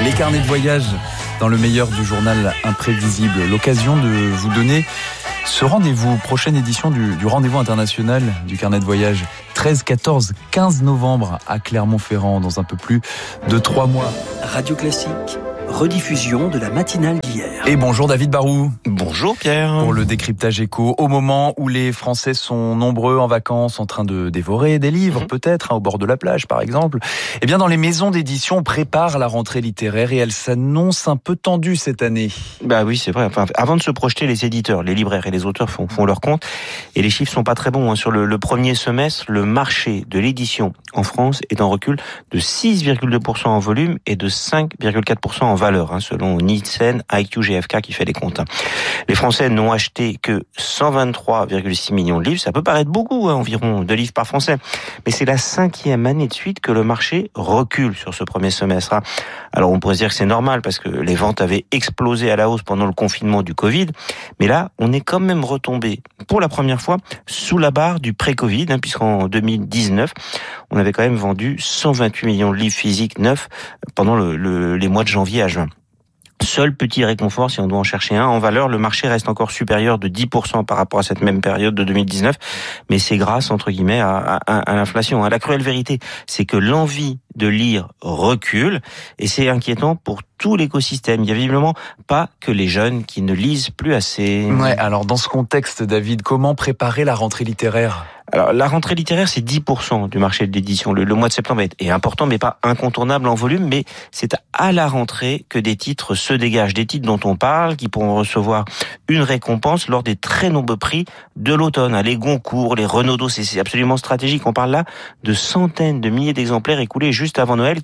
Les carnets de voyage dans le meilleur du journal imprévisible. L'occasion de vous donner ce rendez-vous, prochaine édition du rendez-vous international du carnet de voyage. 13, 14, 15 novembre à Clermont-Ferrand, dans un peu plus de 3 mois. Radio Classique, rediffusion de la matinale d'hier. Et bonjour David Barou. Bonjour Pierre. Pour le décryptage écho, au moment où les Français sont nombreux en vacances, en train de dévorer des livres peut-être, au bord de la plage par exemple, eh bien dans les maisons d'édition, on prépare la rentrée littéraire et elle s'annonce un peu tendue cette année. Bah oui, c'est vrai. Enfin, avant de se projeter, les éditeurs, les libraires et les auteurs font leur compte et les chiffres sont pas très bons. Sur le premier semestre, le marché de l'édition en France est en recul de 6,2% en volume et de 5,4% en valeur, selon Nielsen, IQ, GFK qui fait les comptes. Les Français n'ont acheté que 123,6 millions de livres. Ça peut paraître beaucoup, environ 2 livres par Français. Mais c'est la 5e année de suite que le marché recule sur ce premier semestre. Alors on pourrait dire que c'est normal parce que les ventes avaient explosé à la hausse pendant le confinement du Covid. Mais là, on est quand même retombé pour la première fois sous la barre du pré-Covid, puisqu'en 2019, on avait quand même vendu 128 millions de livres physiques neufs pendant les mois de janvier à juin. Seul petit réconfort, si on doit en chercher un, en valeur, le marché reste encore supérieur de 10% par rapport à cette même période de 2019, mais c'est grâce, entre guillemets, à l'inflation. La cruelle vérité, c'est que l'envie de lire recule, et c'est inquiétant pour tout l'écosystème. Il n'y a visiblement pas que les jeunes qui ne lisent plus assez. Ouais, alors dans ce contexte, David, comment préparer la rentrée littéraire ? Alors, la rentrée littéraire, c'est 10% du marché de l'édition. Le mois de septembre est important, mais pas incontournable en volume, mais c'est à la rentrée que des titres se dégagent. Des titres dont on parle, qui pourront recevoir une récompense lors des très nombreux prix de l'automne. Les Goncourt, les Renaudot, c'est absolument stratégique. On parle là de centaines de milliers d'exemplaires écoulés juste avant Noël,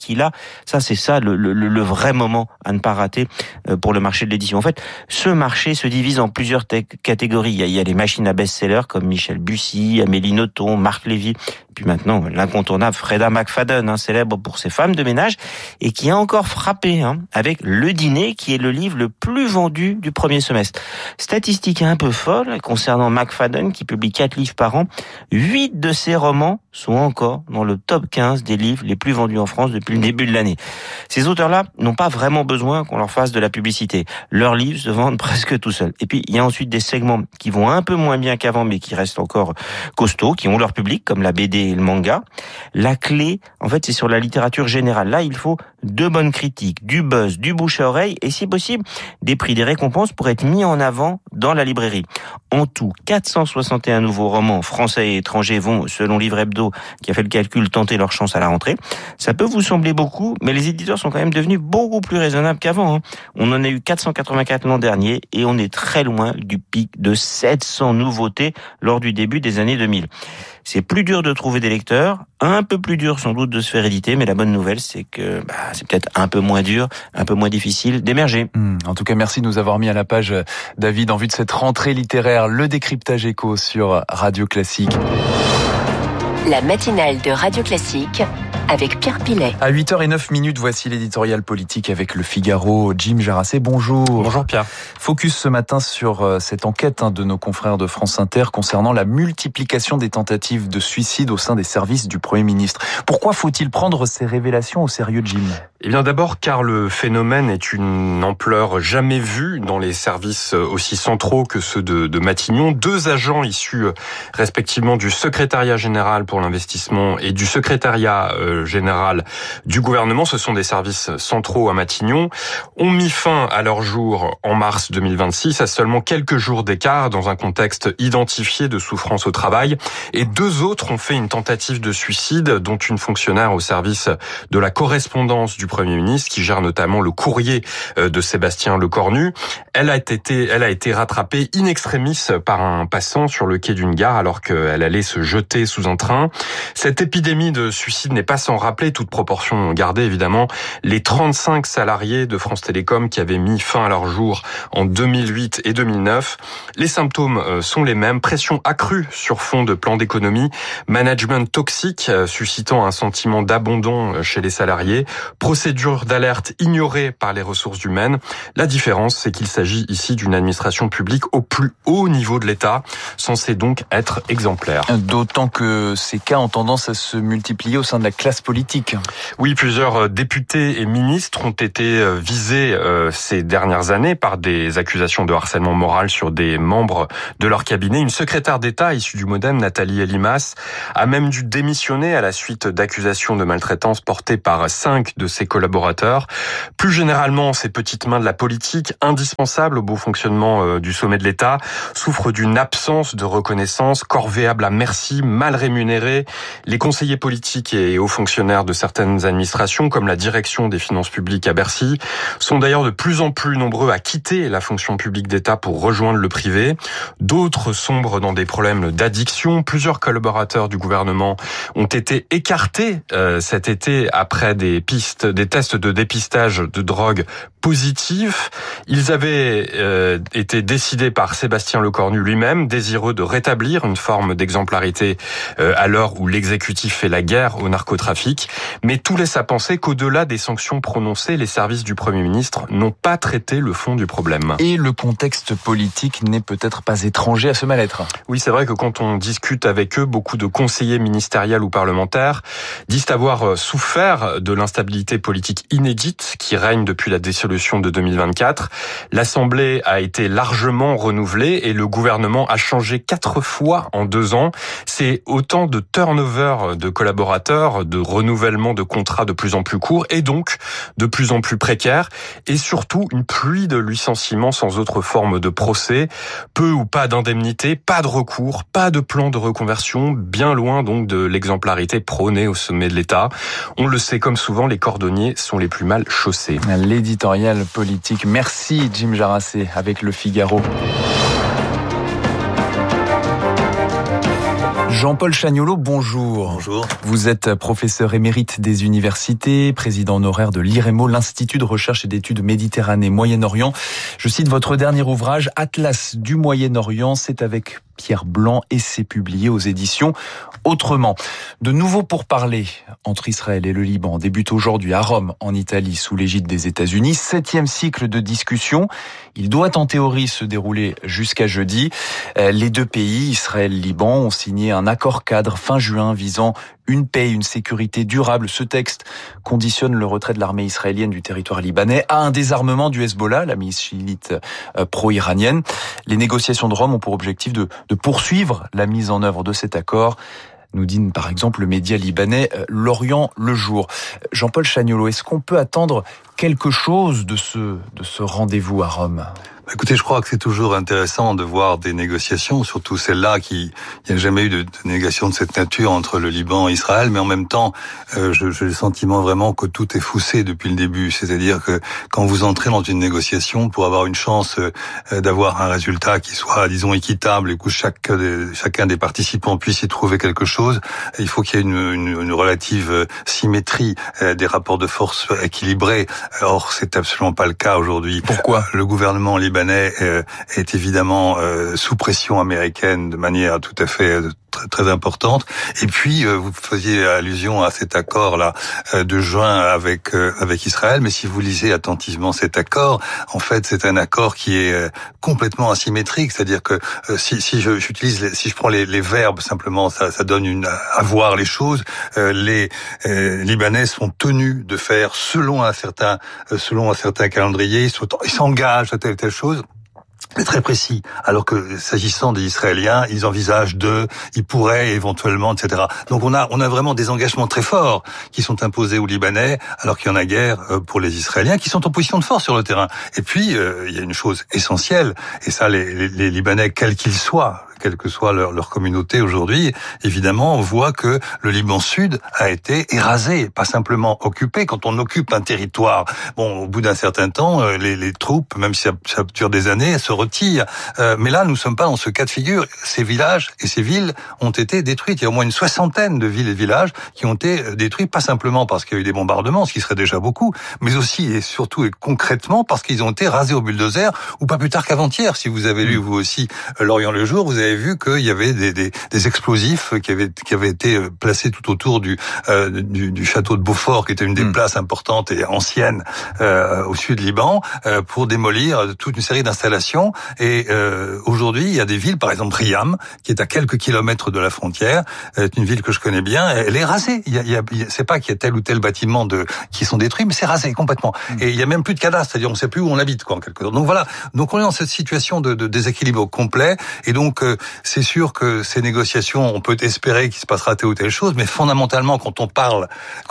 c'est le vrai moment à ne pas rater pour le marché de l'édition. En fait, ce marché se divise en plusieurs catégories. Il y a les machines à best-sellers comme Michel Bussy, Amélie Nothomb, Marc Lévy, puis maintenant l'incontournable Freda McFadden, célèbre pour ses femmes de ménage, et qui a encore frappé avec Le Dîner, qui est le livre le plus vendu du premier semestre. Statistique un peu folle concernant McFadden, qui publie 4 livres par an. 8 de ses romans sont encore dans le top 15 des livres les plus vendus en France depuis le début de l'année. Ces auteurs-là n'ont pas vraiment besoin qu'on leur fasse de la publicité. Leurs livres se vendent presque tout seuls. Et puis, il y a ensuite des segments qui vont un peu moins bien qu'avant, mais qui restent encore costauds, qui ont leur public, comme la BD et le manga. La clé, en fait, c'est sur la littérature générale. Là, il faut de bonnes critiques, du buzz, du bouche à oreille, et si possible, des prix, des récompenses pour être mis en avant dans la librairie. En tout, 461 nouveaux romans français et étrangers vont, selon Livre Hebdo, qui a fait le calcul, tenter leur chance à la rentrée. Ça peut vous sembler beaucoup, mais les éditeurs sont quand même devenus beaucoup plus raisonnables qu'avant. On en a eu 484 l'an dernier, et on est très loin du pic de 700 nouveautés lors du début des années 2000. C'est plus dur de trouver des lecteurs, un peu plus dur sans doute de se faire éditer, mais la bonne nouvelle, c'est que c'est peut-être un peu moins dur, un peu moins difficile d'émerger. En tout cas, merci de nous avoir mis à la page, David, en vue de cette rentrée littéraire, le décryptage écho sur Radio Classique. La matinale de Radio Classique avec Pierre Pillet. À 8h09, voici l'éditorial politique avec Le Figaro. Jim Jarassé, bonjour. Bonjour Pierre. Focus ce matin sur cette enquête de nos confrères de France Inter concernant la multiplication des tentatives de suicide au sein des services du Premier ministre. Pourquoi faut-il prendre ces révélations au sérieux, Jim ? Eh bien d'abord car le phénomène est une ampleur jamais vue dans les services aussi centraux que ceux de Matignon. 2 agents issus respectivement du secrétariat général pour l'investissement et du secrétariat général du gouvernement, ce sont des services centraux à Matignon, ont mis fin à leur jour en mars 2026 à seulement quelques jours d'écart dans un contexte identifié de souffrance au travail, et 2 autres ont fait une tentative de suicide, dont une fonctionnaire au service de la correspondance du Premier ministre qui gère notamment le courrier de Sébastien Lecornu. Elle a été rattrapée in extremis par un passant sur le quai d'une gare alors qu'elle allait se jeter sous un train. Cette épidémie de suicide n'est pas sans rappeler, toute proportion gardée évidemment, les 35 salariés de France Télécom qui avaient mis fin à leur jour en 2008 et 2009. Les symptômes sont les mêmes, pression accrue sur fond de plan d'économie, management toxique suscitant un sentiment d'abandon chez les salariés, procédure d'alerte ignorée par les ressources humaines. La différence, c'est qu'il s'agit ici d'une administration publique au plus haut niveau de l'État, censée donc être exemplaire. D'autant que ces cas ont tendance à se multiplier au sein de la classe classe politique. Oui, plusieurs députés et ministres ont été visés ces dernières années par des accusations de harcèlement moral sur des membres de leur cabinet. Une secrétaire d'État issue du MoDem, Nathalie Elimas, a même dû démissionner à la suite d'accusations de maltraitance portées par 5 de ses collaborateurs. Plus généralement, ces petites mains de la politique, indispensables au bon fonctionnement du sommet de l'État, souffrent d'une absence de reconnaissance, corvéables à merci, mal rémunérés. Les conseillers politiques et hauts fonctionnaires de certaines administrations, comme la direction des finances publiques à Bercy, sont d'ailleurs de plus en plus nombreux à quitter la fonction publique d'État pour rejoindre le privé. D'autres sombrent dans des problèmes d'addiction. Plusieurs collaborateurs du gouvernement ont été écartés cet été après des tests de dépistage de drogue positifs. Ils avaient été décidés par Sébastien Lecornu lui-même, désireux de rétablir une forme d'exemplarité à l'heure où l'exécutif fait la guerre au narcotrafic. Mais tout laisse à penser qu'au-delà des sanctions prononcées, les services du Premier ministre n'ont pas traité le fond du problème. Et le contexte politique n'est peut-être pas étranger à ce mal-être. Oui, c'est vrai que quand on discute avec eux, beaucoup de conseillers ministériels ou parlementaires disent avoir souffert de l'instabilité politique inédite qui règne depuis la dissolution de 2024. L'Assemblée a été largement renouvelée et le gouvernement a changé 4 fois en 2 ans. C'est autant de turnover de collaborateurs, de renouvellement de contrats de plus en plus courts et donc de plus en plus précaires et surtout une pluie de licenciements sans autre forme de procès, peu ou pas d'indemnité, pas de recours, pas de plan de reconversion, bien loin donc de l'exemplarité prônée au sommet de l'État. On le sait comme souvent, les cordonniers sont les plus mal chaussés. L'éditorial politique. Merci Jim Jarassé avec Le Figaro. Jean-Paul Chagnolot, bonjour. Bonjour. Vous êtes professeur émérite des universités, président honoraire de l'IREMO, l'Institut de recherche et d'études Méditerranée-Moyen-Orient. Je cite votre dernier ouvrage, Atlas du Moyen-Orient, c'est avec Pierre Blanc et c'est publié aux éditions Autrement. De nouveaux pourparlers entre Israël et le Liban débutent aujourd'hui à Rome, en Italie, sous l'égide des États-Unis. 7e cycle de discussion. Il doit en théorie se dérouler jusqu'à jeudi. Les deux pays, Israël et Liban, ont signé un accord cadre fin juin visant une paix, une sécurité durable. Ce texte conditionne le retrait de l'armée israélienne du territoire libanais à un désarmement du Hezbollah, la milice chiite pro-iranienne. Les négociations de Rome ont pour objectif de poursuivre la mise en œuvre de cet accord, nous dit par exemple le média libanais L'Orient le Jour. Jean-Paul Chagnolot, est-ce qu'on peut attendre quelque chose de ce rendez-vous à Rome ? Écoutez, je crois que c'est toujours intéressant de voir des négociations, surtout celle-là il n'y a jamais eu de négociation de cette nature entre le Liban et Israël, mais en même temps, j'ai le sentiment vraiment que tout est faussé depuis le début. C'est-à-dire que quand vous entrez dans une négociation, pour avoir une chance d'avoir un résultat qui soit, disons, équitable et que chacun des participants puisse y trouver quelque chose, il faut qu'il y ait une relative symétrie des rapports de force équilibrés. Or, c'est absolument pas le cas aujourd'hui. Pourquoi ? Le gouvernement libanais est évidemment sous pression américaine de manière tout à fait très importante. Et puis vous faisiez allusion à cet accord-là de juin avec Israël, mais si vous lisez attentivement cet accord, en fait c'est un accord qui est complètement asymétrique, c'est-à-dire que si je prends les verbes simplement, ça donne à voir les choses. Les Libanais sont tenus de faire selon un certain calendrier, ils s'engagent à telle chose. C'est très précis. Alors que s'agissant des Israéliens, ils envisagent ils pourraient éventuellement, etc. Donc on a vraiment des engagements très forts qui sont imposés aux Libanais, alors qu'il y en a guère pour les Israéliens qui sont en position de force sur le terrain. Et puis il y a une chose essentielle, et ça les Libanais, quels qu'ils soient, quelle que soit leur communauté aujourd'hui, évidemment, on voit que le Liban Sud a été érasé, pas simplement occupé. Quand on occupe un territoire, au bout d'un certain temps, les troupes, même si ça dure des années, se retirent. Mais là, nous ne sommes pas dans ce cas de figure. Ces villages et ces villes ont été détruites. Il y a au moins une 60aine de villes et villages qui ont été détruits, pas simplement parce qu'il y a eu des bombardements, ce qui serait déjà beaucoup, mais aussi et surtout et concrètement parce qu'ils ont été rasés au bulldozer, ou pas plus tard qu'avant-hier. Si vous avez lu, vous aussi, L'Orient le Jour, vous avez avez vu qu'il y avait des explosifs qui avaient été placés tout autour du château de Beaufort, qui était une des places importantes et anciennes au sud du Liban, pour démolir toute une série d'installations. Et aujourd'hui, il y a des villes, par exemple Riam, qui est à quelques kilomètres de la frontière, c'est une ville que je connais bien, elle est rasée. C'est pas qu'il y a tel ou tel bâtiment qui sont détruits, mais c'est rasé complètement. Et il y a même plus de cadastre, c'est-à-dire on sait plus où on habite, quoi, en quelque sorte. Donc voilà. Donc on est dans cette situation de déséquilibre complet. Et donc c'est sûr que ces négociations, on peut espérer qu'il se passera telle ou telle chose, mais fondamentalement, quand on part,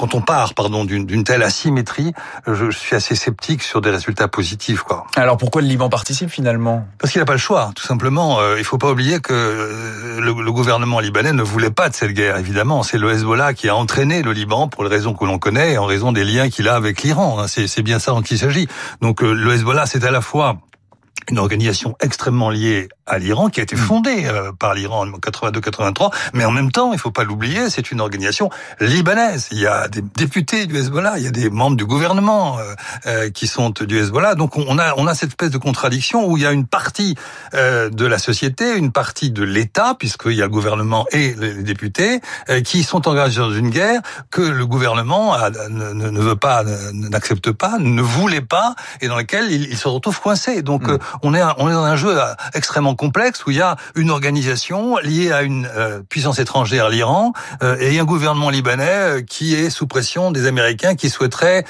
d'une telle asymétrie, je suis assez sceptique sur des résultats positifs, quoi. Alors pourquoi le Liban participe finalement? Parce qu'il n'a pas le choix, tout simplement. Il faut pas oublier que le gouvernement libanais ne voulait pas de cette guerre, évidemment. C'est le Hezbollah qui a entraîné le Liban pour les raisons que l'on connaît et en raison des liens qu'il a avec l'Iran. C'est bien ça dont il s'agit. Donc le Hezbollah, c'est à la fois une organisation extrêmement liée à l'Iran, qui a été fondée par l'Iran en 82-83, mais en même temps, il faut pas l'oublier, c'est une organisation libanaise. Il y a des députés du Hezbollah, il y a des membres du gouvernement qui sont du Hezbollah. Donc on a cette espèce de contradiction où il y a une partie de la société, une partie de l'État, puisqu'il y a le gouvernement et les députés, qui sont engagés dans une guerre que le gouvernement ne veut pas, n'accepte pas, ne voulait pas, et dans laquelle il se retrouve coincé. Donc on est dans un jeu extrêmement complexe où il y a une organisation liée à une puissance étrangère, l'Iran, et un gouvernement libanais qui est sous pression des Américains qui souhaiteraient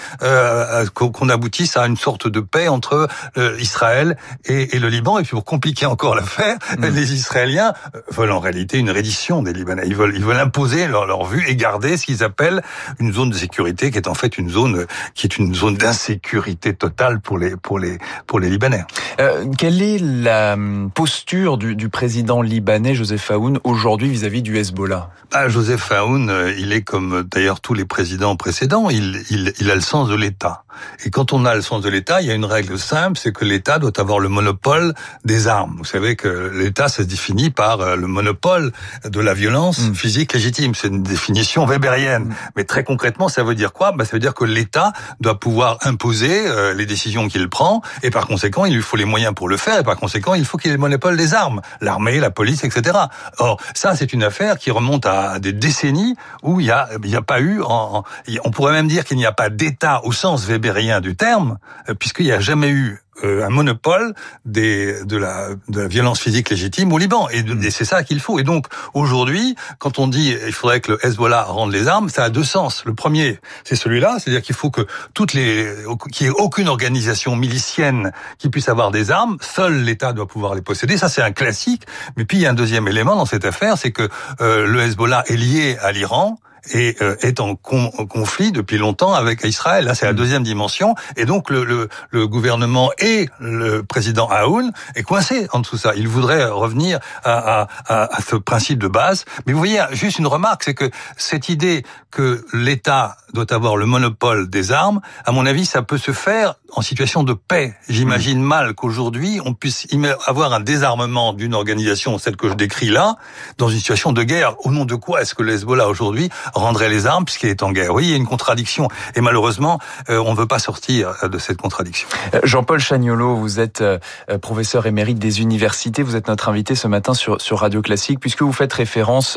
qu'on aboutisse à une sorte de paix entre Israël et le Liban. Et puis pour compliquer encore l'affaire, les Israéliens veulent en réalité une reddition des Libanais. Ils veulent imposer leur vue et garder ce qu'ils appellent une zone de sécurité qui est en fait une zone d'insécurité totale pour les Libanais. Quelle est la posture du président libanais Joseph Aoun aujourd'hui vis-à-vis du Hezbollah? Joseph Aoun, il est comme d'ailleurs tous les présidents précédents, il a le sens de l'État. Et quand on a le sens de l'État, il y a une règle simple, c'est que l'État doit avoir le monopole des armes. Vous savez que l'État, ça se définit par le monopole de la violence physique légitime. C'est une définition weberienne. Mais très concrètement, ça veut dire quoi? Ça veut dire que l'État doit pouvoir imposer les décisions qu'il prend, et par conséquent, il lui faut les moyens pour le faire, et par conséquent, il faut qu'il ait le monopole des armes. L'armée, la police, etc. Or, ça, c'est une affaire qui remonte à des décennies où il y a pas eu, on pourrait même dire qu'il n'y a pas d'État au sens weberien du terme, puisqu'il n'y a jamais eu un monopole de la violence physique légitime au Liban. Et c'est ça qu'il faut. Et donc, aujourd'hui, quand on dit il faudrait que le Hezbollah rende les armes, ça a deux sens. Le premier, c'est celui-là, c'est-à-dire qu'il faut que qu'il n'y ait aucune organisation milicienne qui puisse avoir des armes. Seul l'État doit pouvoir les posséder. Ça, c'est un classique. Mais puis, il y a un deuxième élément dans cette affaire, c'est que le Hezbollah est lié à l'Iran et est en conflit depuis longtemps avec Israël. Là, c'est la deuxième dimension. Et donc, le gouvernement et le président Aoun est coincé en dessous de ça. Il voudrait revenir à ce principe de base. Mais vous voyez, juste une remarque, c'est que cette idée que l'État doit avoir le monopole des armes, à mon avis, ça peut se faire en situation de paix. J'imagine mal qu'aujourd'hui, on puisse avoir un désarmement d'une organisation, celle que je décris là, dans une situation de guerre. Au nom de quoi est-ce que le Hezbollah, aujourd'hui, rendrait les armes puisqu'il est en guerre? Oui, il y a une contradiction. Et malheureusement, on ne veut pas sortir de cette contradiction. Jean-Paul Chagnolot, vous êtes professeur émérite des universités. Vous êtes notre invité ce matin sur Radio Classique, puisque vous faites référence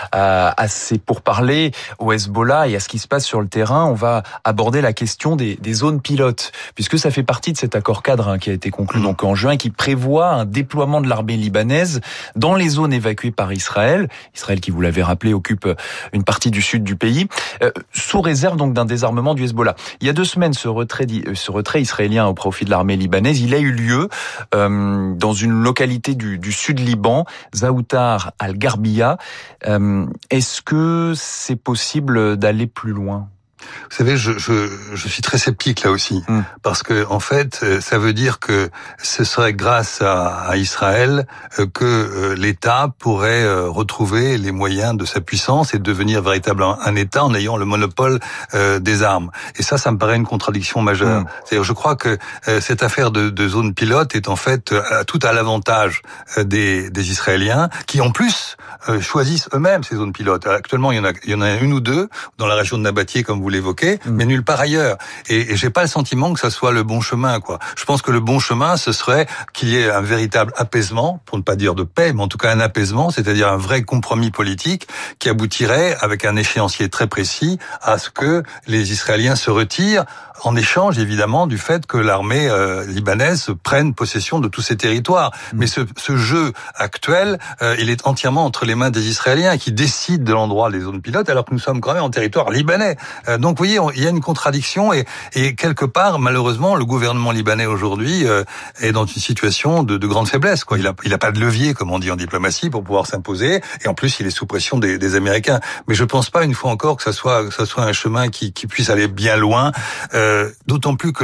à ces pourparlers au Hezbollah et à ce qui se passe sur le terrain. On va aborder la question des zones pilotes, puisque ça fait partie de cet accord cadre qui a été conclu donc en juin, qui prévoit un déploiement de l'armée libanaise dans les zones évacuées par Israël. Israël qui, vous l'avez rappelé, occupe une partie du sud du pays, sous réserve donc d'un désarmement du Hezbollah. Il y a 2 semaines, ce retrait israélien au profit de l'armée libanaise, il a eu lieu dans une localité du sud Liban, Zaoutar al-Garbiya. Est-ce que c'est possible d'aller plus loin? Vous savez, je suis très sceptique là aussi, parce que en fait, ça veut dire que ce serait grâce à Israël que l'État pourrait retrouver les moyens de sa puissance et devenir véritablement un État en ayant le monopole des armes. Et ça me paraît une contradiction majeure. C'est-à-dire, je crois que cette affaire de zone pilote est en fait tout à l'avantage des Israéliens, qui en plus choisissent eux-mêmes ces zones pilotes. Actuellement, il y en a une ou deux dans la région de Nabatieh, comme vous vous l'évoquez, mais nulle part ailleurs. Et j'ai pas le sentiment que ça soit le bon chemin, quoi. Je pense que le bon chemin, ce serait qu'il y ait un véritable apaisement, pour ne pas dire de paix, mais en tout cas un apaisement, c'est-à-dire un vrai compromis politique qui aboutirait, avec un échéancier très précis, à ce que les Israéliens se retirent, en échange évidemment du fait que l'armée libanaise prenne possession de tous ces territoires. Mais ce jeu actuel, il est entièrement entre les mains des Israéliens qui décident de l'endroit des zones pilotes, alors que nous sommes quand même en territoire libanais. Donc vous voyez, il y a une contradiction et quelque part, malheureusement, le gouvernement libanais aujourd'hui est dans une situation de grande faiblesse, quoi. Il a pas de levier, comme on dit en diplomatie, pour pouvoir s'imposer, et en plus il est sous pression des Américains. Mais je pense pas, une fois encore, que ça soit un chemin qui puisse aller bien loin. D'autant plus que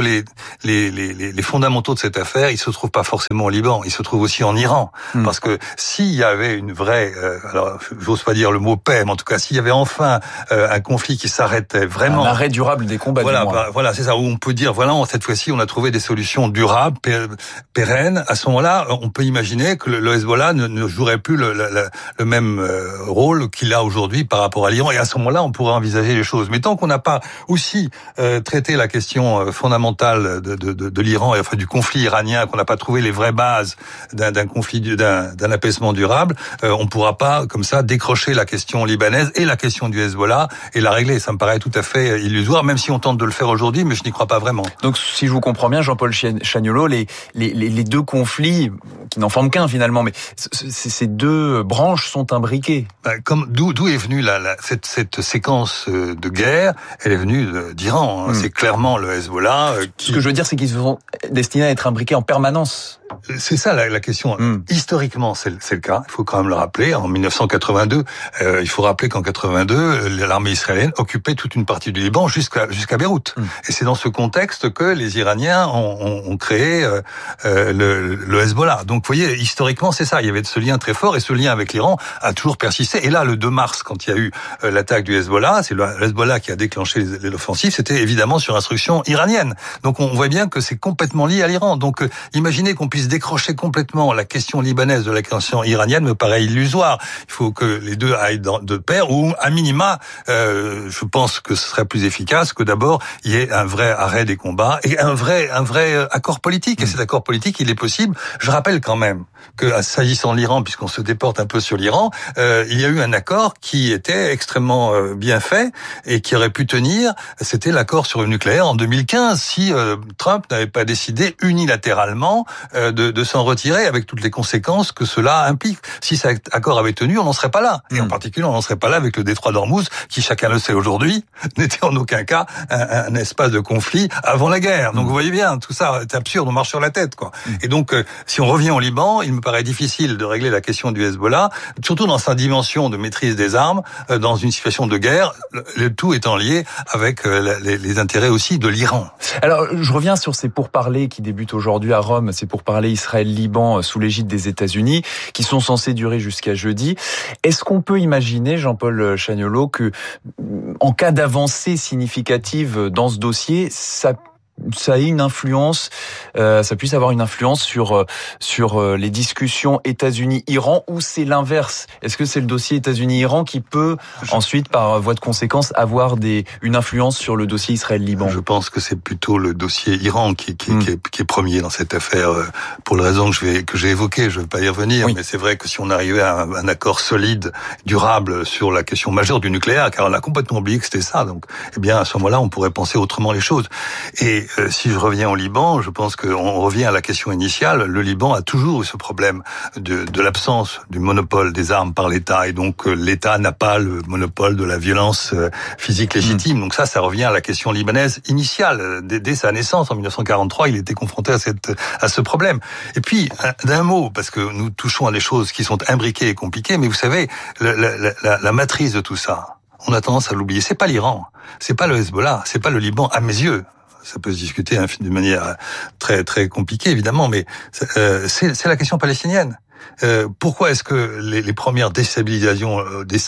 les fondamentaux de cette affaire, ils se trouvent pas forcément au Liban, ils se trouvent aussi en Iran. Parce que s'il y avait une vraie, alors j'ose pas dire le mot paix, mais en tout cas s'il y avait enfin un conflit qui s'arrêtait vraiment, un arrêt durable des combats. Voilà, c'est ça, où on peut dire voilà, cette fois-ci on a trouvé des solutions durables, pérennes. À ce moment-là, on peut imaginer que le Hezbollah ne jouerait plus le même rôle qu'il a aujourd'hui par rapport à l'Iran. Et à ce moment-là, on pourrait envisager les choses. Mais tant qu'on n'a pas aussi traité la question fondamentale de l'Iran et enfin du conflit iranien, qu'on n'a pas trouvé les vraies bases d'un conflit, d'un apaisement durable, on pourra pas comme ça décrocher la question libanaise et la question du Hezbollah et la régler. Ça me paraît tout à fait illusoire, même si on tente de le faire aujourd'hui, mais je n'y crois pas vraiment. Donc, si je vous comprends bien, Jean-Paul Chagnollaud, les deux conflits, qui n'en forment qu'un finalement, mais ces deux branches sont imbriquées. Comme d'où est venue cette séquence de guerre? Elle est venue d'Iran. C'est clairement le Hezbollah. Ce que je veux dire, c'est qu'ils sont destinés à être imbriqués en permanence. C'est ça la question. Historiquement, c'est le cas. Il faut quand même le rappeler. En 1982, il faut rappeler qu'en 82, l'armée israélienne occupait toute une partie du Liban jusqu'à Beyrouth. Et c'est dans ce contexte que les Iraniens ont créé le Hezbollah. Donc, vous voyez, historiquement, c'est ça. Il y avait ce lien très fort et ce lien avec l'Iran a toujours persisté. Et là, le 2 mars, quand il y a eu l'attaque du Hezbollah, c'est le Hezbollah qui a déclenché l'offensive. C'était évidemment sur instruction iranienne. Donc, on voit bien que c'est complètement lié à l'Iran. Donc, imaginez qu'on puisse décrocher complètement la question libanaise de la question iranienne me paraît illusoire. Il faut que les deux aillent de pair, ou à minima, je pense que ce serait plus efficace que d'abord il y ait un vrai arrêt des combats et un vrai accord politique. Et cet accord politique, il est possible. Je rappelle quand même que, s'agissant de l'Iran, puisqu'on se déporte un peu sur l'Iran, il y a eu un accord qui était extrêmement bien fait et qui aurait pu tenir. C'était l'accord sur le nucléaire en 2015, si Trump n'avait pas décidé unilatéralement de s'en retirer, avec toutes les conséquences que cela implique. Si cet accord avait tenu, on n'en serait pas là. Et en particulier, on n'en serait pas là avec le détroit d'Ormuz, qui, chacun le sait aujourd'hui, n'était en aucun cas un espace de conflit avant la guerre. Donc vous voyez bien, tout ça est absurde, on marche sur la tête, quoi. Et donc, si on revient au Liban, il me paraît difficile de régler la question du Hezbollah, surtout dans sa dimension de maîtrise des armes, dans une situation de guerre, le tout étant lié avec les intérêts aussi de l'Iran. Alors, je reviens sur ces pourparlers qui débutent aujourd'hui à Rome, ces pourparlers Israël-Liban sous l'égide des États-Unis, qui sont censés durer jusqu'à jeudi. Est-ce qu'on peut imaginer, Jean-Paul Chagnollaud, que en cas d'avancée significative dans ce dossier, ça ait une influence, ça puisse avoir une influence sur les discussions États-Unis-Iran, ou c'est l'inverse? Est-ce que c'est le dossier États-Unis-Iran qui peut ensuite, par voie de conséquence, avoir une influence sur le dossier Israël-Liban? Je pense que c'est plutôt le dossier Iran qui est premier dans cette affaire, pour les raisons que j'ai évoquées. Je ne vais pas y revenir, mais c'est vrai que si on arrivait à un accord solide, durable sur la question majeure du nucléaire, car on a complètement oublié que c'était ça, donc, eh bien, à ce moment-là, on pourrait penser autrement les choses. Et si je reviens au Liban, je pense qu'on revient à la question initiale. Le Liban a toujours eu ce problème de l'absence du monopole des armes par l'État, et donc l'État n'a pas le monopole de la violence physique légitime. Donc ça revient à la question libanaise initiale. Dès sa naissance, en 1943, il était confronté à ce problème. Et puis, d'un mot, parce que nous touchons à des choses qui sont imbriquées et compliquées, mais vous savez, la matrice de tout ça, on a tendance à l'oublier. C'est pas l'Iran, c'est pas le Hezbollah, c'est pas le Liban, à mes yeux. Ça peut se discuter d'une manière très très compliquée, évidemment, mais c'est la question palestinienne. Pourquoi est-ce que les premières déstabilisations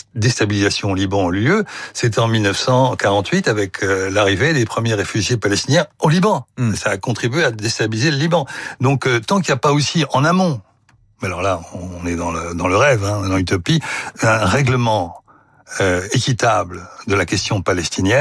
au Liban ont eu lieu? C'était en 1948 avec l'arrivée des premiers réfugiés palestiniens au Liban. Ça a contribué à déstabiliser le Liban. Donc tant qu'il n'y a pas aussi en amont, mais alors là on est dans le rêve, dans l'utopie, un règlement équitable de la question palestinienne,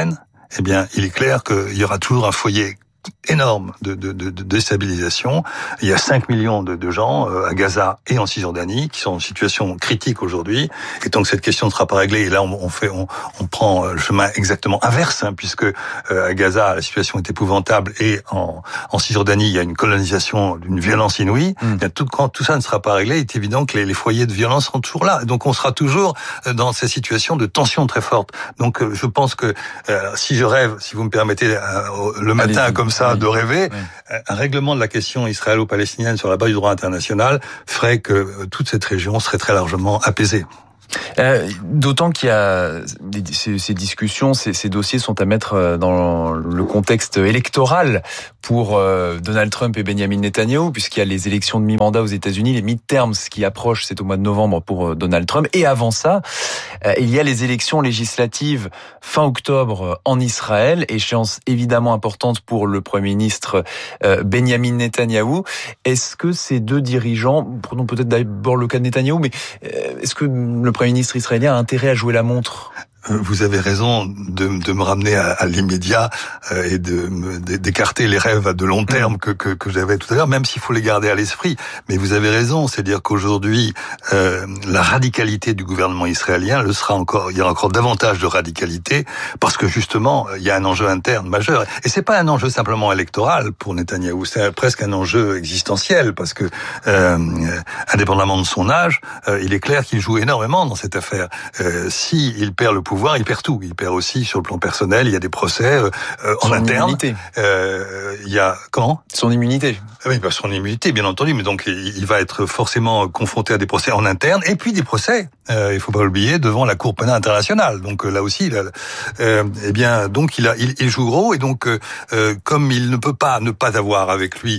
eh bien, il est clair qu'il y aura toujours un foyer énorme de déstabilisation. Il y a 5 millions de gens à Gaza et en Cisjordanie qui sont en situation critique aujourd'hui. Et tant que cette question ne sera pas réglée, et là on prend le chemin exactement inverse, puisque à Gaza la situation est épouvantable et en Cisjordanie il y a une colonisation d'une violence inouïe. Quand tout ça ne sera pas réglé, il est évident que les foyers de violence seront toujours là. Donc on sera toujours dans ces situations de tension très forte. Donc je pense que si je rêve, si vous me permettez, le matin comme ça, de rêver, un règlement de la question israélo-palestinienne sur la base du droit international ferait que toute cette région serait très largement apaisée. D'autant qu'il y a ces discussions, ces dossiers sont à mettre dans le contexte électoral pour Donald Trump et Benjamin Netanyahou, puisqu'il y a les élections de mi-mandat aux États-Unis, les midterms qui approchent, c'est au mois de novembre pour Donald Trump. Et avant ça, il y a les élections législatives fin octobre en Israël, échéance évidemment importante pour le Premier ministre Benjamin Netanyahou. Est-ce que ces deux dirigeants, prenons peut-être d'abord le cas de Netanyahou, mais est-ce que le Premier ministre israélien a intérêt à jouer la montre? Vous avez raison de me ramener à l'immédiat et d'écarter les rêves à de long terme que j'avais tout à l'heure, même s'il faut les garder à l'esprit. Mais vous avez raison, c'est-à-dire qu'aujourd'hui, la radicalité du gouvernement israélien le sera encore. Il y aura encore davantage de radicalité parce que justement, il y a un enjeu interne majeur. Et c'est pas un enjeu simplement électoral pour Netanyahou, c'est presque un enjeu existentiel parce que, indépendamment de son âge, il est clair qu'il joue énormément dans cette affaire. Si il perd le pouvoir, il perd tout. Il perd aussi sur le plan personnel. Il y a des procès en interne. Immunité. Il y a comment ? Son immunité. Oui, son immunité, bien entendu. Mais donc, il va être forcément confronté à des procès en interne et puis des procès. Il faut pas l'oublier devant la Cour pénale internationale. Donc là aussi, eh bien, donc il joue gros et donc comme il ne peut pas ne pas avoir avec lui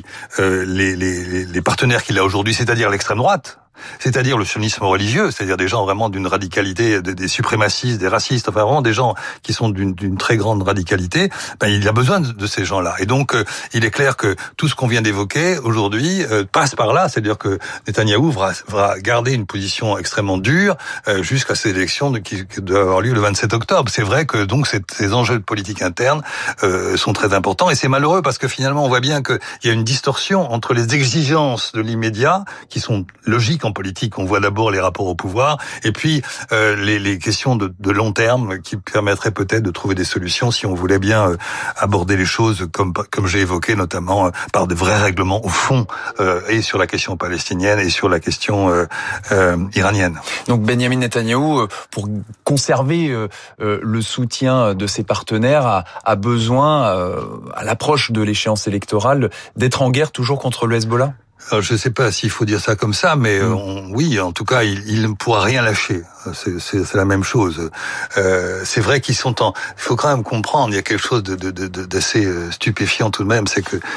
les partenaires qu'il a aujourd'hui, c'est-à-dire l'extrême droite. C'est-à-dire le sionisme religieux, c'est-à-dire des gens vraiment d'une radicalité, des suprémacistes, des racistes, enfin vraiment des gens qui sont d'une très grande radicalité, il a besoin de ces gens-là. Et donc, il est clair que tout ce qu'on vient d'évoquer aujourd'hui passe par là, c'est-à-dire que Netanyahou va garder une position extrêmement dure jusqu'à ces élections qui doivent avoir lieu le 27 octobre. C'est vrai que donc ces enjeux de politique interne sont très importants et c'est malheureux parce que finalement on voit bien qu'il y a une distorsion entre les exigences de l'immédiat qui sont logiques en politique, on voit d'abord les rapports au pouvoir, et puis les questions de long terme qui permettraient peut-être de trouver des solutions si on voulait bien aborder les choses comme j'ai évoqué, notamment par de vrais règlements au fond, et sur la question palestinienne et sur la question iranienne. Donc Benjamin Netanyahou, pour conserver le soutien de ses partenaires, a besoin, à l'approche de l'échéance électorale, d'être en guerre toujours contre le Hezbollah ? Alors, je ne sais pas s'il faut dire ça comme ça, mais oui, en tout cas, il ne pourra rien lâcher. C'est la même chose. C'est vrai qu'ils sont il faut quand même comprendre, il y a quelque chose d'assez stupéfiant tout de même, c'est que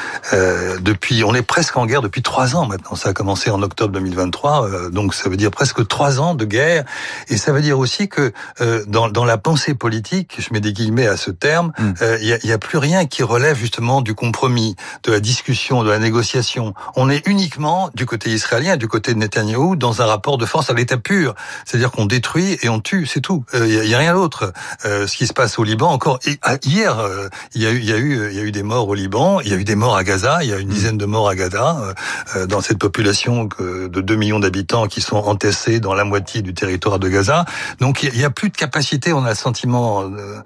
on est presque en guerre depuis 3 ans maintenant. Ça a commencé en octobre 2023, donc ça veut dire presque 3 ans de guerre, et ça veut dire aussi que dans la pensée politique, je mets des guillemets à ce terme, il y a plus rien qui relève justement du compromis, de la discussion, de la négociation. On est uniquement du côté israélien, du côté de Netanyahou, dans un rapport de force à l'état pur. C'est-à-dire qu'on détruit et on tue, c'est tout. Il y a rien d'autre. Ce qui se passe au Liban encore. Hier, il y a eu des morts au Liban. Il y a eu des morts à Gaza. Il y a une dizaine de morts à Gaza dans cette population de 2 millions d'habitants qui sont entassés dans la moitié du territoire de Gaza. Donc il y a plus de capacité. On a le sentiment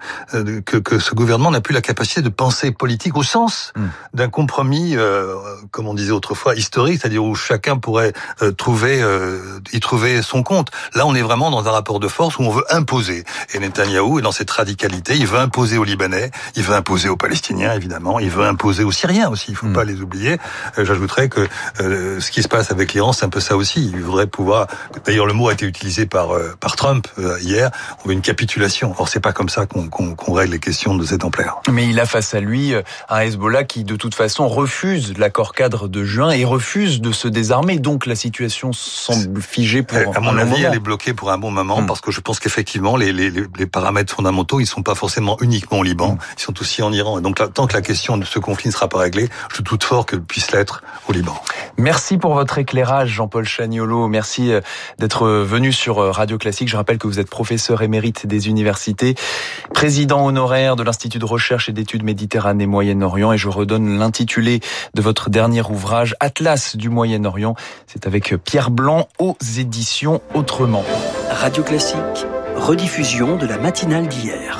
que ce gouvernement n'a plus la capacité de penser politique au sens d'un compromis, comme on disait autrefois, historique, c'est-à-dire où chacun pourrait y trouver son compte. Là, on est vraiment dans un rapport de force où on veut imposer. Et Netanyahou est dans cette radicalité. Il veut imposer aux Libanais, il veut imposer aux Palestiniens, évidemment, il veut imposer aux Syriens aussi. Il faut pas les oublier. J'ajouterais que ce qui se passe avec l'Iran, c'est un peu ça aussi. Il voudrait pouvoir. D'ailleurs, le mot a été utilisé par Trump hier. On veut une capitulation. Or, c'est pas comme ça qu'on règle les questions de cette ampleur. Mais il a face à lui un Hezbollah qui, de toute façon, refuse l'accord cadre de juin et refuse refuse de se désarmer. Donc la situation semble figée pour à mon avis, moment. Elle est bloquée pour un bon moment parce que je pense qu'effectivement les paramètres fondamentaux, ils sont pas forcément uniquement au Liban, ils sont aussi en Iran. Et donc tant que la question de ce conflit ne sera pas réglée, je doute fort qu'elle puisse l'être au Liban. Merci pour votre éclairage, Jean-Paul Chagnolot. Merci d'être venu sur Radio Classique. Je rappelle que vous êtes professeur émérite des universités, président honoraire de l'Institut de recherche et d'études Méditerranée Moyen-Orient, et je redonne l'intitulé de votre dernier ouvrage, Atlas du Moyen-Orient. C'est avec Pierre Blanc aux éditions Autrement. Radio Classique, rediffusion de la matinale d'hier.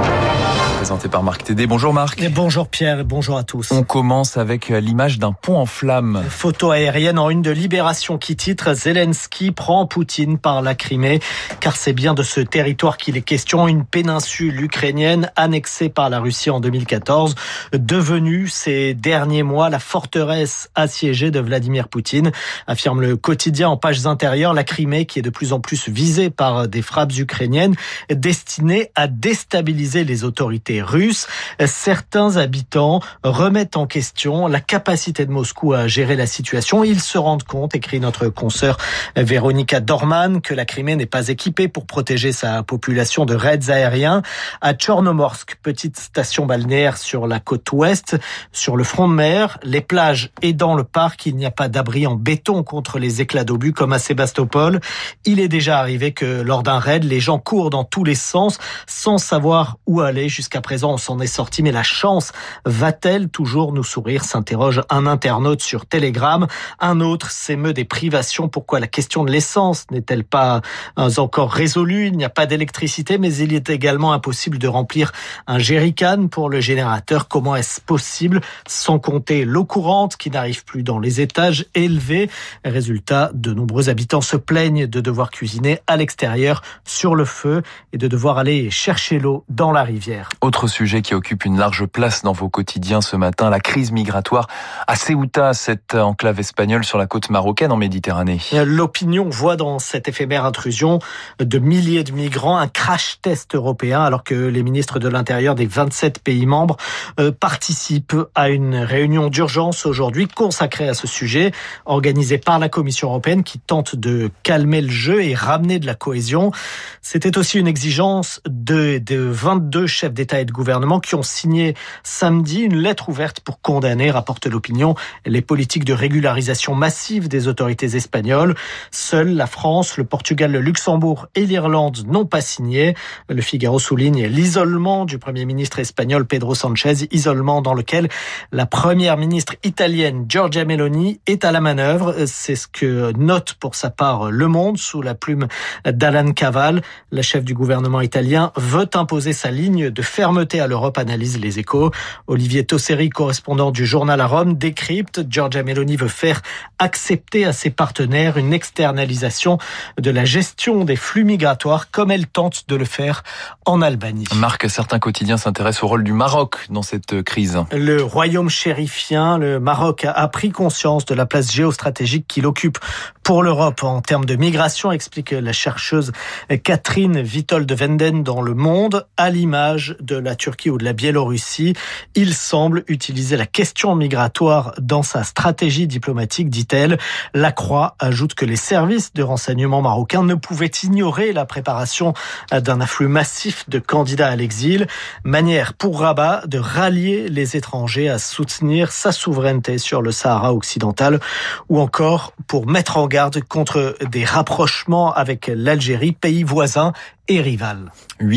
Présenté par Marc Tédé. Bonjour Marc. Et bonjour Pierre et bonjour à tous. On commence avec l'image d'un pont en flammes. Photo aérienne en une de Libération qui titre « Zelensky prend Poutine par la Crimée ». Car c'est bien de ce territoire qu'il est question, une péninsule ukrainienne annexée par la Russie en 2014, devenue ces derniers mois la forteresse assiégée de Vladimir Poutine. Affirme le quotidien en pages intérieures, la Crimée qui est de plus en plus visée par des frappes ukrainiennes destinées à déstabiliser les autorités russes. Certains habitants remettent en question la capacité de Moscou à gérer la situation. Ils se rendent compte, écrit notre consoeur Véronica Dorman, que la Crimée n'est pas équipée pour protéger sa population de raids aériens. À Tchornomorsk, petite station balnéaire sur la côte ouest, sur le front de mer, les plages et dans le parc, il n'y a pas d'abri en béton contre les éclats d'obus comme à Sébastopol. Il est déjà arrivé que lors d'un raid, les gens courent dans tous les sens sans savoir où aller. Jusqu'à présent, on s'en est sorti, mais la chance va-t-elle toujours nous sourire, s'interroge un internaute sur Telegram. Un autre s'émeut des privations. Pourquoi la question de l'essence n'est-elle pas encore résolue? Il n'y a pas d'électricité, mais il est également impossible de remplir un jerrycan pour le générateur. Comment est-ce possible? Sans compter l'eau courante qui n'arrive plus dans les étages élevés. Résultat, de nombreux habitants se plaignent de devoir cuisiner à l'extérieur sur le feu et de devoir aller chercher l'eau dans la rivière. Autre sujet qui occupe une large place dans vos quotidiens ce matin, la crise migratoire à Ceuta, cette enclave espagnole sur la côte marocaine en Méditerranée. L'opinion voit dans cette éphémère intrusion de milliers de migrants un crash test européen, alors que les ministres de l'Intérieur des 27 pays membres participent à une réunion d'urgence aujourd'hui consacrée à ce sujet, organisée par la Commission européenne qui tente de calmer le jeu et ramener de la cohésion. C'était aussi une exigence de 22 chefs d'État et de gouvernement qui ont signé samedi une lettre ouverte pour condamner, rapporte l'opinion, les politiques de régularisation massive des autorités espagnoles. Seuls la France, le Portugal, le Luxembourg et l'Irlande n'ont pas signé. Le Figaro souligne l'isolement du Premier ministre espagnol Pedro Sánchez, isolement dans lequel la Première ministre italienne Giorgia Meloni est à la manœuvre. C'est ce que note pour sa part Le Monde sous la plume d'Alan Caval. La chef du gouvernement italien veut imposer sa ligne de fermeté à l'Europe, analyse Les Échos. Olivier Tosseri, correspondant du journal à Rome, décrypte. Giorgia Meloni veut faire accepter à ses partenaires une externalisation de la gestion des flux migratoires comme elle tente de le faire en Albanie. Marc, certains quotidiens s'intéressent au rôle du Maroc dans cette crise. Le royaume chérifien, le Maroc, a pris conscience de la place géostratégique qu'il occupe pour l'Europe en termes de migration, explique la chercheuse Catherine Witold de Venden dans Le Monde. À l'image de la Turquie ou de la Biélorussie, il semble utiliser la question migratoire dans sa stratégie diplomatique, dit-elle. La Croix ajoute que les services de renseignement marocains ne pouvaient ignorer la préparation d'un afflux massif de candidats à l'exil, manière pour Rabat de rallier les étrangers à soutenir sa souveraineté sur le Sahara occidental, ou encore pour mettre en garde contre des rapprochements avec l'Algérie, pays voisin et rival.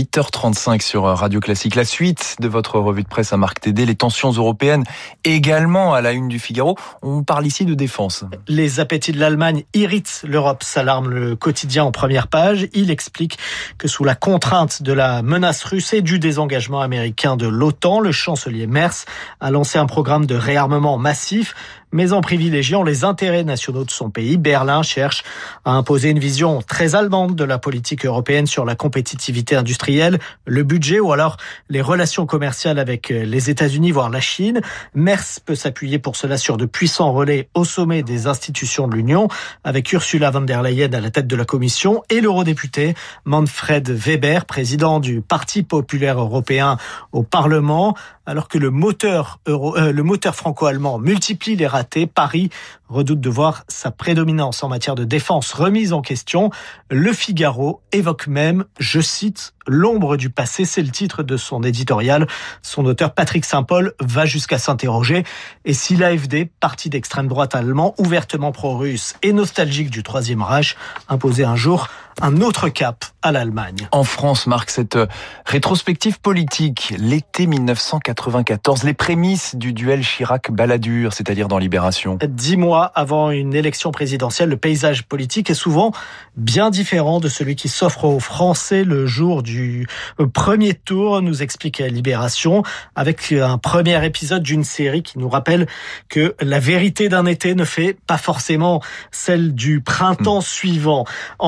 8h35 sur Radio Classique. La suite de votre revue de presse à Marc Tédé, les tensions européennes également à la une du Figaro. On parle ici de défense. Les appétits de l'Allemagne irritent l'Europe, s'alarme le quotidien en première page. Il explique que sous la contrainte de la menace russe et du désengagement américain de l'OTAN, le chancelier Merz a lancé un programme de réarmement massif, mais en privilégiant les intérêts nationaux de son pays. Berlin cherche à imposer une vision très allemande de la politique européenne sur la compétitivité industrielle, le budget ou alors les relations commerciales avec les États-Unis, voire la Chine. Merz peut s'appuyer pour cela sur de puissants relais au sommet des institutions de l'Union, avec Ursula von der Leyen à la tête de la Commission et l'eurodéputé Manfred Weber, président du Parti populaire européen au Parlement. Alors que le moteur franco-allemand multiplie les ratés, Paris redoute de voir sa prédominance en matière de défense remise en question. Le Figaro évoque même, je cite, « l'ombre du passé », c'est le titre de son éditorial. Son auteur Patrick Saint-Paul va jusqu'à s'interroger. Et si l'AfD, parti d'extrême droite allemand, ouvertement pro-russe et nostalgique du Troisième Reich, imposait un jour un autre cap à l'Allemagne. En France, marque cette rétrospective politique, l'été 1994, les prémices du duel Chirac-Balladur, c'est-à-dire dans Libération. 10 mois avant une élection présidentielle, le paysage politique est souvent bien différent de celui qui s'offre aux Français le jour du premier tour, nous explique Libération, avec un premier épisode d'une série qui nous rappelle que la vérité d'un été ne fait pas forcément celle du printemps suivant. En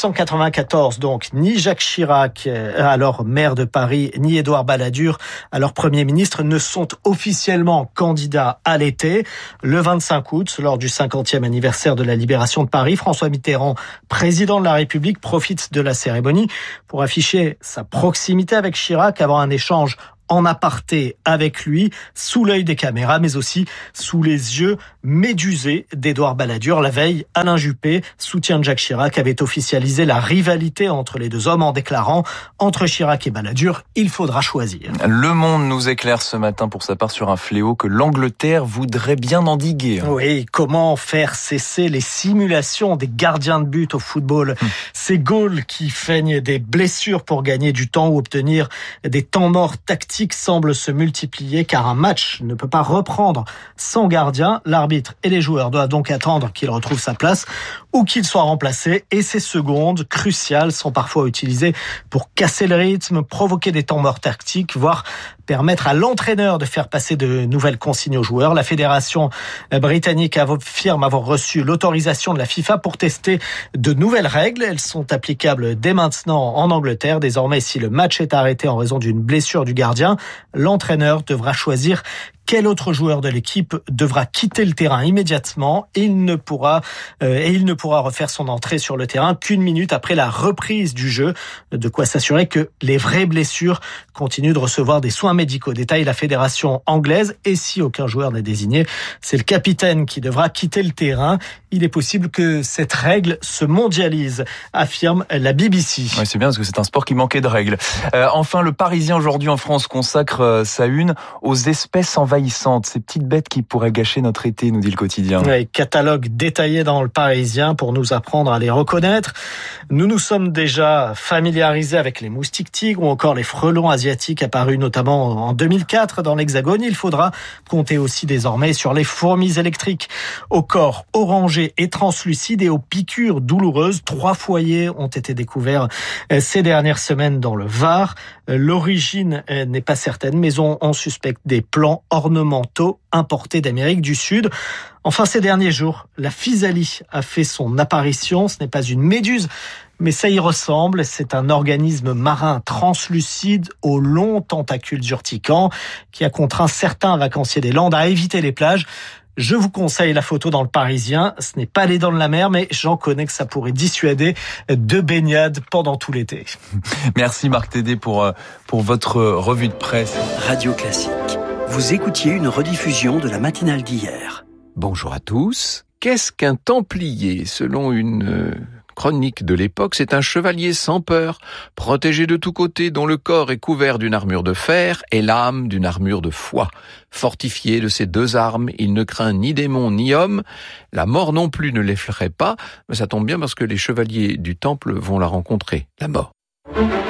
1994, donc, ni Jacques Chirac, alors maire de Paris, ni Édouard Balladur, alors Premier ministre, ne sont officiellement candidats à l'été. Le 25 août, lors du 50e anniversaire de la libération de Paris, François Mitterrand, président de la République, profite de la cérémonie pour afficher sa proximité avec Chirac, avoir un échange en aparté avec lui, sous l'œil des caméras, mais aussi sous les yeux médusés d'Édouard Balladur. La veille, Alain Juppé, soutien de Jacques Chirac, avait officialisé la rivalité entre les deux hommes en déclarant « Entre Chirac et Balladur, il faudra choisir ». Le Monde nous éclaire ce matin pour sa part sur un fléau que l'Angleterre voudrait bien endiguer. Oui, comment faire cesser les simulations des gardiens de but au football ? Ces goals qui feignent des blessures pour gagner du temps ou obtenir des temps morts tactiques semble se multiplier car un match ne peut pas reprendre sans gardien. L'arbitre et les joueurs doivent donc attendre qu'il retrouve sa place ou qu'il soit remplacé. Et ces secondes cruciales sont parfois utilisées pour casser le rythme, provoquer des temps morts tactiques, voire permettre à l'entraîneur de faire passer de nouvelles consignes aux joueurs. La fédération britannique affirme avoir reçu l'autorisation de la FIFA pour tester de nouvelles règles. Elles sont applicables dès maintenant en Angleterre. Désormais, si le match est arrêté en raison d'une blessure du gardien, l'entraîneur devra choisir quel autre joueur de l'équipe devra quitter le terrain immédiatement et il ne pourra refaire son entrée sur le terrain qu'une minute après la reprise du jeu. De quoi s'assurer que les vraies blessures continuent de recevoir des soins médicaux. Détaille la fédération anglaise. Et si aucun joueur n'est désigné, c'est le capitaine qui devra quitter le terrain. Il est possible que cette règle se mondialise, affirme la BBC. Oui, c'est bien parce que c'est un sport qui manquait de règles. Enfin, le Parisien aujourd'hui en France consacre sa une aux espèces envahissantes, ces petites bêtes qui pourraient gâcher notre été, nous dit le quotidien. Oui, catalogue détaillé dans le Parisien pour nous apprendre à les reconnaître. Nous nous sommes déjà familiarisés avec les moustiques tigres ou encore les frelons asiatiques apparus notamment en 2004 dans l'Hexagone. Il faudra compter aussi désormais sur les fourmis électriques au corps orangé et translucide et aux piqûres douloureuses. 3 foyers ont été découverts ces dernières semaines dans le Var. L'origine n'est pas certaine, mais on suspecte des plants ornementaux importés d'Amérique du Sud. Enfin, ces derniers jours, la physalie a fait son apparition. Ce n'est pas une méduse, mais ça y ressemble. C'est un organisme marin translucide aux longs tentacules urticants qui a contraint certains vacanciers des Landes à éviter les plages. Je vous conseille la photo dans le Parisien. Ce n'est pas les dents de la mer, mais j'en connais que ça pourrait dissuader de baignade pendant tout l'été. Merci Marc Tédé pour votre revue de presse. Radio Classique. Vous écoutiez une rediffusion de la matinale d'hier. Bonjour à tous. Qu'est-ce qu'un templier ? Selon une chronique de l'époque, c'est un chevalier sans peur, protégé de tous côtés, dont le corps est couvert d'une armure de fer et l'âme d'une armure de foi. Fortifié de ces 2 armes, il ne craint ni démon ni homme. La mort non plus ne l'effraie pas, mais ça tombe bien parce que les chevaliers du temple vont la rencontrer, la mort.